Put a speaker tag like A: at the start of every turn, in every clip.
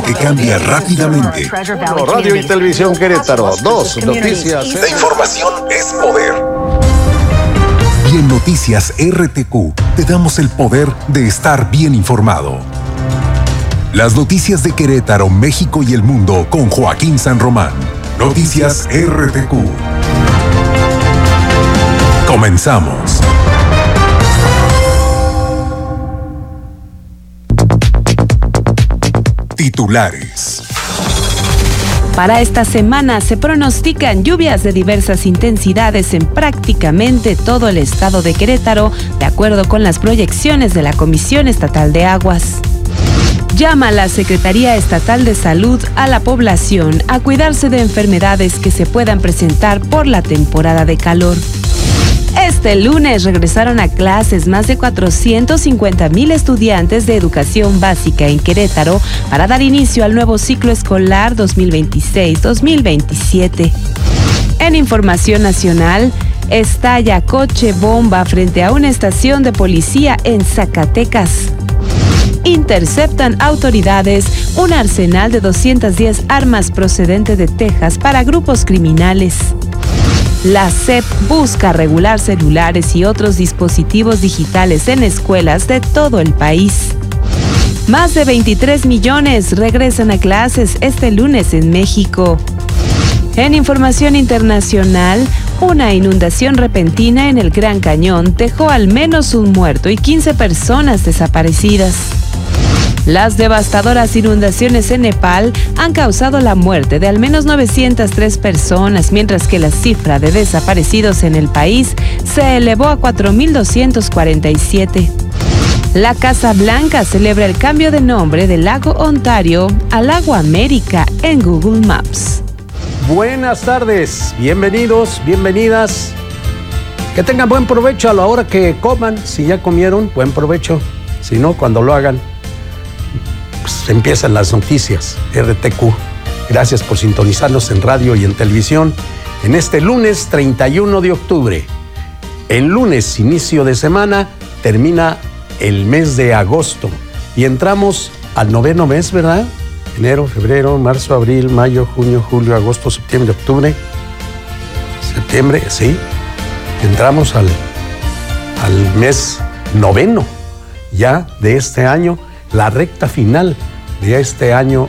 A: que cambia rápidamente.
B: Radio y Televisión Querétaro, 2 noticias.
A: La información es poder. Y en Noticias RTQ te damos el poder de estar bien informado. Las noticias de Querétaro, México y el mundo con Joaquín San Román. Noticias RTQ. Comenzamos. Titulares.
C: Para esta semana se pronostican lluvias de diversas intensidades en prácticamente todo el estado de Querétaro, de acuerdo con las proyecciones de la Comisión Estatal de Aguas. Llama la Secretaría Estatal de Salud a la población a cuidarse de enfermedades que se puedan presentar por la temporada de calor. Este lunes regresaron a clases más de 450,000 estudiantes de educación básica en Querétaro para dar inicio al nuevo ciclo escolar 2026-2027. En información nacional, estalla coche bomba frente a una estación de policía en Zacatecas. Interceptan autoridades un arsenal de 210 armas procedente de Texas para grupos criminales. La SEP busca regular celulares y otros dispositivos digitales en escuelas de todo el país. Más de 23 millones regresan a clases este lunes en México. En información internacional, una inundación repentina en el Gran Cañón dejó al menos un muerto y 15 personas desaparecidas. Las devastadoras inundaciones en Nepal han causado la muerte de al menos 903 personas, mientras que la cifra de desaparecidos en el país se elevó a 4,247. La Casa Blanca celebra el cambio de nombre del lago Ontario a Lago América en Google Maps.
B: Buenas tardes, bienvenidos, bienvenidas. Que tengan buen provecho a la hora que coman. Si ya comieron, buen provecho. Si no, cuando lo hagan, pues empiezan las noticias RTQ. Gracias por sintonizarnos en radio y en televisión en este lunes 31 de octubre. El lunes, inicio de semana, termina el mes de agosto y entramos al noveno mes, ¿verdad? Enero, febrero, marzo, abril, mayo, junio, julio, agosto, septiembre, octubre. Septiembre, sí. Entramos al mes noveno ya de este año, la recta final de este año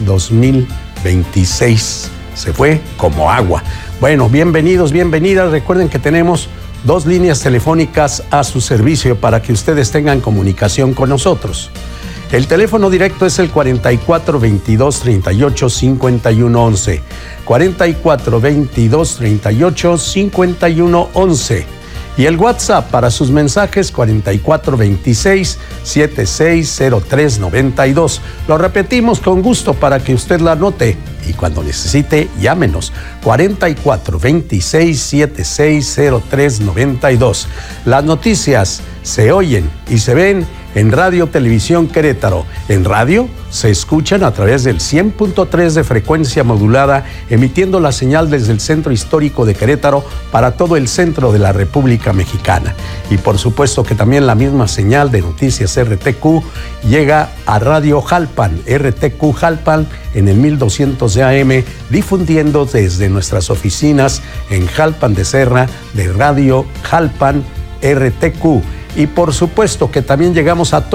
B: 2026. Se fue como agua. Bueno, bienvenidos, bienvenidas. Recuerden que tenemos 2 líneas telefónicas a su servicio para que ustedes tengan comunicación con nosotros. El teléfono directo es el 44 22 38 51 11. 44 22 38 51 11. Y el WhatsApp para sus mensajes 44 26 7603 92. Lo repetimos con gusto para que usted la anote y cuando necesite llámenos 44 26 7603 92. Las noticias se oyen y se ven en Radio Televisión Querétaro. En radio se escuchan a través del 100.3 de frecuencia modulada, emitiendo la señal desde el centro histórico de Querétaro para todo el centro de la República Mexicana. Y por supuesto que también la misma señal de Noticias RTQ llega a Radio Jalpan, RTQ Jalpan, en el 1200 de AM, difundiendo desde nuestras oficinas en Jalpan de Serra de Radio Jalpan RTQ. Y por supuesto que también llegamos a